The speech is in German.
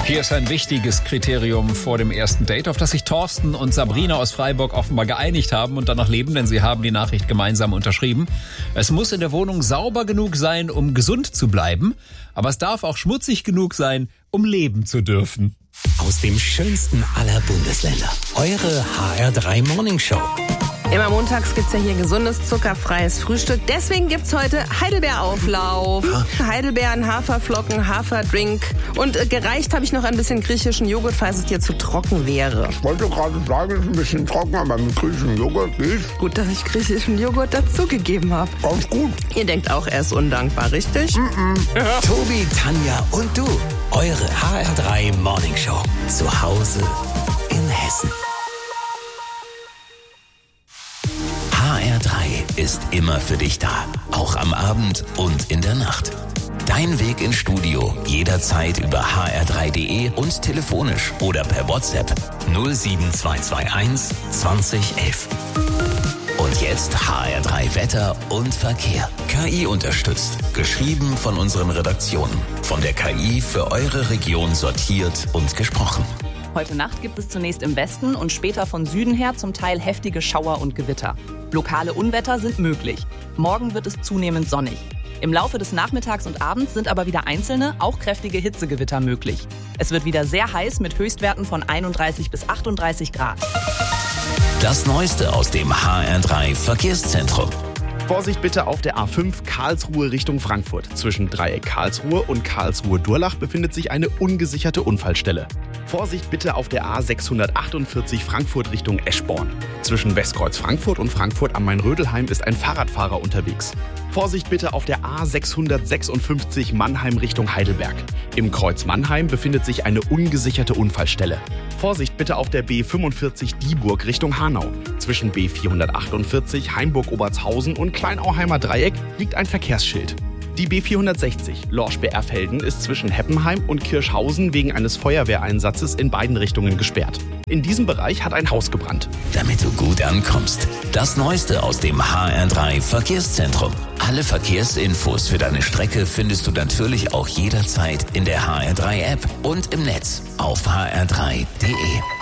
Hier ist ein wichtiges Kriterium vor dem ersten Date, auf das sich Thorsten und Sabrina aus Freiburg offenbar geeinigt haben und danach leben, denn sie haben die Nachricht gemeinsam unterschrieben. Es muss in der Wohnung sauber genug sein, um gesund zu bleiben, aber es darf auch schmutzig genug sein, um leben zu dürfen. Aus dem schönsten aller Bundesländer. Eure HR3 Morning Show. Immer montags gibt's ja hier gesundes, zuckerfreies Frühstück. Deswegen gibt's heute Heidelbeerauflauf. Heidelbeeren, Haferflocken, Haferdrink. Und gereicht habe ich noch ein bisschen griechischen Joghurt, falls es dir zu trocken wäre. Ich wollte gerade sagen, es ist ein bisschen trocken, aber mit griechischen Joghurt geht's. Gut, dass ich griechischen Joghurt dazugegeben habe. Ganz gut. Ihr denkt auch, er ist undankbar, richtig? Tobi, Tanja und du. Eure HR3 Morning Show. Zu Hause in Hessen. HR3 ist immer für dich da. Auch am Abend und in der Nacht. Dein Weg ins Studio jederzeit über hr3.de und telefonisch oder per WhatsApp 07221 2011. Und jetzt HR3 Wetter und Verkehr. KI unterstützt. Geschrieben von unseren Redaktionen. Von der KI für eure Region sortiert und gesprochen. Heute Nacht gibt es zunächst im Westen und später von Süden her zum Teil heftige Schauer und Gewitter. Lokale Unwetter sind möglich. Morgen wird es zunehmend sonnig. Im Laufe des Nachmittags und Abends sind aber wieder einzelne, auch kräftige Hitzegewitter möglich. Es wird wieder sehr heiß mit Höchstwerten von 31 bis 38 Grad. Das Neueste aus dem HR3 Verkehrszentrum. Vorsicht bitte auf der A5 Karlsruhe Richtung Frankfurt. Zwischen Dreieck Karlsruhe und Karlsruhe-Durlach befindet sich eine ungesicherte Unfallstelle. Vorsicht bitte auf der A648 Frankfurt Richtung Eschborn. Zwischen Westkreuz Frankfurt und Frankfurt am Main-Rödelheim ist ein Fahrradfahrer unterwegs. Vorsicht bitte auf der A656 Mannheim Richtung Heidelberg. Im Kreuz Mannheim befindet sich eine ungesicherte Unfallstelle. Vorsicht bitte auf der B45 Dieburg Richtung Hanau. Zwischen B448 Heimburg-Obertshausen und Kleinauheimer Dreieck liegt ein Verkehrsschild. Die B460 Lorsch-Berfelden ist zwischen Heppenheim und Kirschhausen wegen eines Feuerwehreinsatzes in beiden Richtungen gesperrt. In diesem Bereich hat ein Haus gebrannt. Damit du gut ankommst. Das Neueste aus dem HR3 Verkehrszentrum. Alle Verkehrsinfos für deine Strecke findest du natürlich auch jederzeit in der HR3 App und im Netz auf hr3.de.